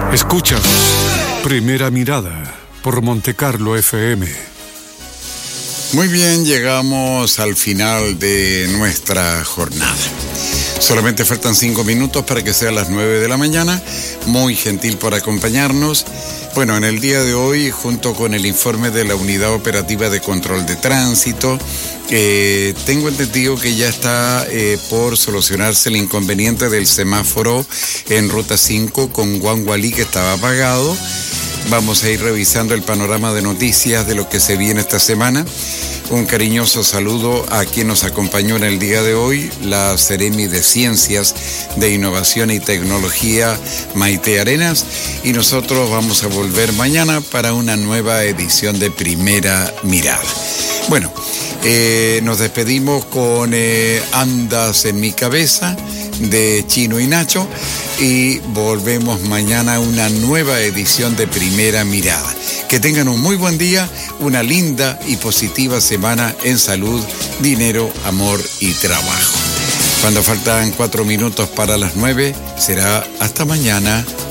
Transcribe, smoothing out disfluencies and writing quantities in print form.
Escuchas Primera Mirada por Montecarlo FM. Muy bien, llegamos al final de nuestra jornada. Solamente faltan 5 minutos para que sea las 9 de la mañana. Muy gentil por acompañarnos. Bueno, en el día de hoy, junto con el informe de la Unidad Operativa de Control de Tránsito, tengo entendido que ya está por solucionarse el inconveniente del semáforo en Ruta 5 con Guangualí, que estaba apagado. Vamos a ir revisando el panorama de noticias de lo que se viene esta semana. Un cariñoso saludo a quien nos acompañó en el día de hoy, la Seremi de Ciencias, de Innovación y Tecnología, Maite Arenas, y nosotros vamos a volver mañana para una nueva edición de Primera Mirada. Bueno, nos despedimos con Andas en mi cabeza, de Chino y Nacho, y volvemos mañana a una nueva edición de Primera Mirada. Que tengan un muy buen día, una linda y positiva semana en salud, dinero, amor y trabajo. Cuando faltan 4 minutos para las 9, será hasta mañana.